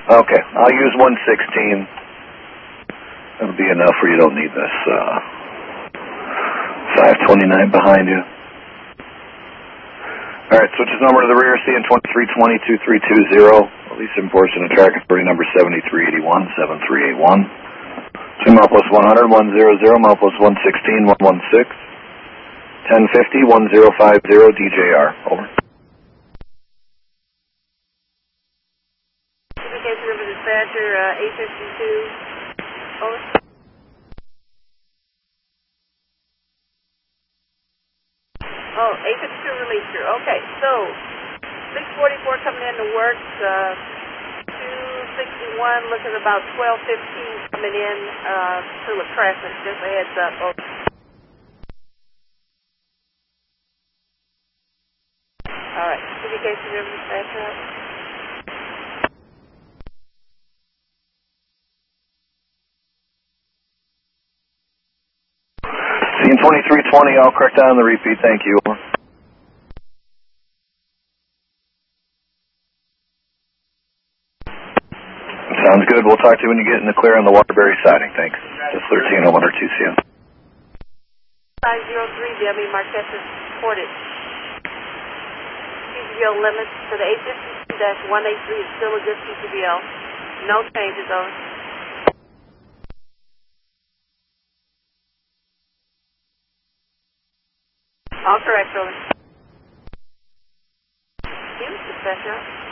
Okay, I'll use 116. That'll be enough where you don't need this 529 behind you. All right, switches number to the rear, CN 2320-2320. Police enforcement and tracking authority number 7381, 7381. 2 mile plus 100, 100, mile plus 116, 116. 1050, 1050, DJR. Over. Communication over dispatcher, 852. Over. Oh, 852 release crew. Okay, so 644 coming into work, 261 looking about 1215 coming in, full of traffic. Just a heads up. Over. All right, communication over dispatcher. Scene 2320, I'll correct that on the repeat. Thank you. Sounds good. We'll talk to you when you get in the clear on the Waterbury siding. Thanks. Just 1301 or 2CN. 503, Debbie Marquette is reported. PCBL limits to the 852-183 is still a good PCBL. No changes, over. All correct, over. Use the special.